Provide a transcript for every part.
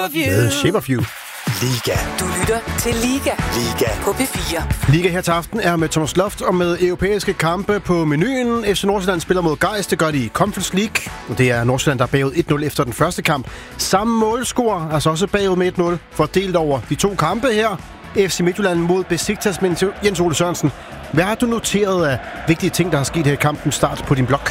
Med Shape of You. Liga. Du lytter til Liga. Liga. På P4. Liga her til aften er med Thomas Loft og med europæiske kampe på menuen. FC Nordsjælland spiller mod Gais, det gør de i Conference League. Og det er Nordsjælland, der er bagud 1-0 efter den første kamp. Samme målscore, altså også bagud med 1-0, fordelt over de to kampe her. FC Midtjylland mod Besiktas med Jens Ole Sørensen. Hvad har du noteret af vigtige ting, der er sket her i kampen start på din blog?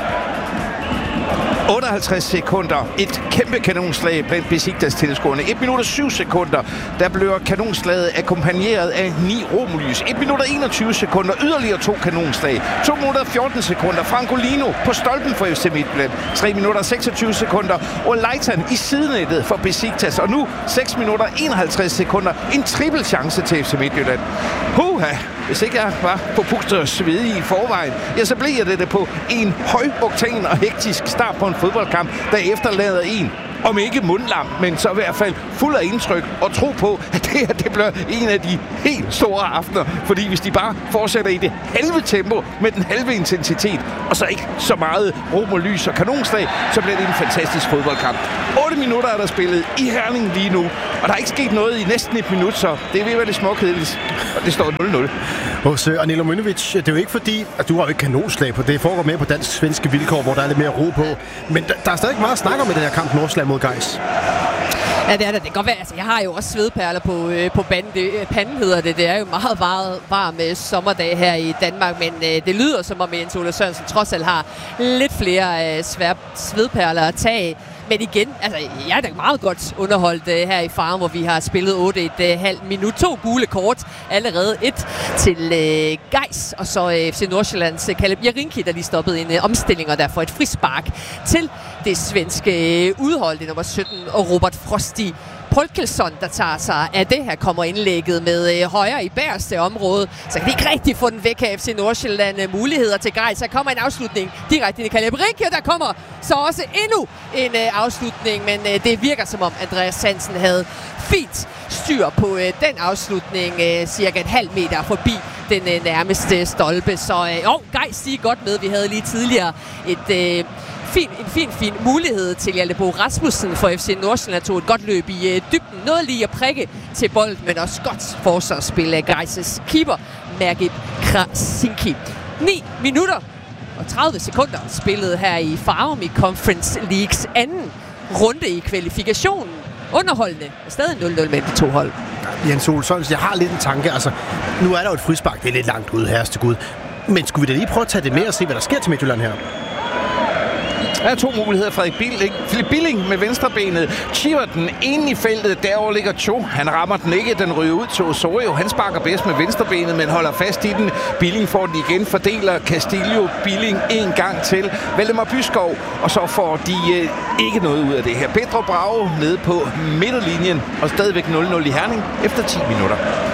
58 sekunder. Et kæmpe kanonslag blandt Besiktas-tilskuerne. 1 minut og 7 sekunder. Der bliver kanonslaget akkompagneret af 9 romerlys. 1 minut og 21 sekunder. Yderligere 2 kanonslag. 2 minutter og 14 sekunder. Francolino på stolpen for FC Midtjylland. 3 minutter og 26 sekunder. Og Leighton i sidenettet for Besiktas. Og nu 6 minutter og 51 sekunder. En trippel chance til FC Midtjylland. Hvis ikke jeg var på Bugter svedig i forvejen, ja, så blev det på en højoktan og hektisk start på en fodboldkamp, der efterlader en, om ikke mundlam, men så i hvert fald fuld af indtryk og tro på, at det her det bliver en af de helt store aftener. Fordi hvis de bare fortsætter i det halve tempo med den halve intensitet, og så ikke så meget rom og lys og kanonslag, så bliver det en fantastisk fodboldkamp. 8 minutter er der spillet i Herning lige nu, og der er ikke sket noget i næsten et minut, så det er ved at være lidt småkedeligt. Og det står 0-0. Hos Anilo Mønnevic, det er jo ikke fordi, at du har jo ikke kanonslag på det. Foregår mere på dansk-svenske vilkår, hvor der er lidt mere ro på. Men der er stadig meget at snakke om i den her kamp Nordsjælland mod Gais. Ja, det er det. Det kan godt være. Altså, jeg har jo også svedperler på panden, hedder det. Det er jo meget, meget varm sommerdag her i Danmark, men det lyder som om Jens Ole Sørensen trods alt har lidt flere svedperler at tage. Men igen, altså, jeg er da meget godt underholdt her i Farum, hvor vi har spillet 8,5 minut. 2 gule kort, allerede 1 til Gais, og så FC Nordsjællands Kaleb Jarinki, der lige stoppede en omstilling, og derfor et frispark til det svenske udhold. Det er nummer 17, og Robert Frosti Polkelsson, der tager sig af det her, kommer indlægget med højre i bagerste område. Så kan de ikke rigtig få den væk af FC Nordsjælland. Muligheder til Gais. Så kommer en afslutning direkte i Kaleb Jarinki, og der kommer så også endnu en afslutning. Men det virker som om Andreas Hansen havde fint styr på den afslutning. Cirka et halvt meter forbi den nærmeste stolpe. Så Gais stiger godt med. Vi havde lige tidligere en fin mulighed til Jalebo Rasmussen for FC Nordsjælland. Tog et godt løb i dybden. Noget lige at prikke til bolden, men også godt forsvarsspil af Gais' keeper, Mergit Krasinski. 9 minutter og 30 sekunder spillet her i Farum i Conference Leagues anden runde i kvalifikationen. Underholdende. Stadig 0-0 mellem de to hold. Jens Ole Sørensen, jeg har lidt en tanke. Altså, nu er der jo et frispark. Det er lidt langt ude, herreste Gud. Men skulle vi da lige prøve at tage det med og se, hvad der sker til Midtjylland her? Der er 2 muligheder. Philip Billing med venstrebenet. Chiver den ene i feltet. Derovre ligger Cho. Han rammer den ikke. Den ryger ud til Osorio. Han sparker bedst med venstrebenet, men holder fast i den. Billing får den igen. Fordeler Castillo Billing en gang til Valdemar Byskov. Og så får de ikke noget ud af det her. Pedro Bravo nede på midterlinjen. Og stadigvæk 0-0 i Herning efter 10 minutter.